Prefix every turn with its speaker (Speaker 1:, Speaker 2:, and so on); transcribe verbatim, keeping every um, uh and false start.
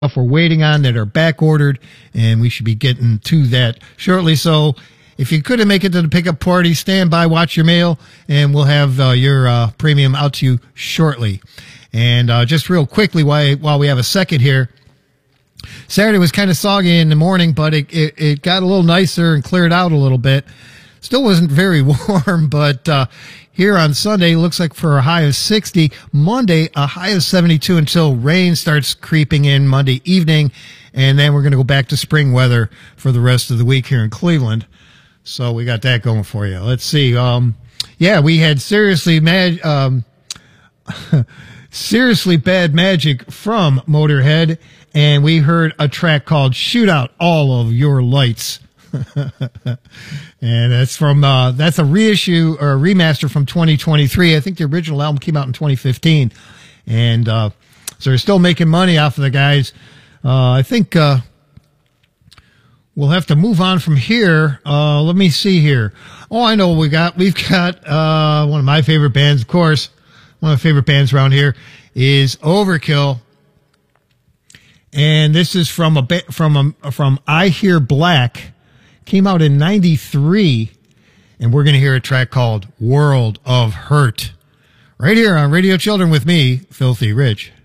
Speaker 1: we're waiting on that are back ordered, and we should be getting to that shortly. So if you couldn't make it to the pickup party, stand by, watch your mail, and we'll have uh, your uh, premium out to you shortly. And uh, just real quickly, while, while we have a second here, Saturday was kind of soggy in the morning, but it, it, it got a little nicer and cleared out a little bit. Still wasn't very warm, but uh, here on Sunday, looks like for a high of sixty. Monday, a high of seventy-two until rain starts creeping in Monday evening. And then we're going to go back to spring weather for the rest of the week here in Cleveland. So we got that going for you. Let's see. Um, yeah, we had seriously mad, um, seriously bad magic from Motorhead. And we heard a track called Shoot Out All of Your Lights. And that's from uh that's a reissue or a remaster from twenty twenty-three. I think the original album came out in twenty fifteen, and uh so they're still making money off of the guys. uh I think uh we'll have to move on from here. Uh let me see here. Oh, I know what we got. We've got uh one of my favorite bands, of course. One of my favorite bands around here is Overkill, and this is from a from a from I Hear Black. Came out in ninety-three, and we're going to hear a track called World of Hurt right here on Radio Children with me, Filthy Rich.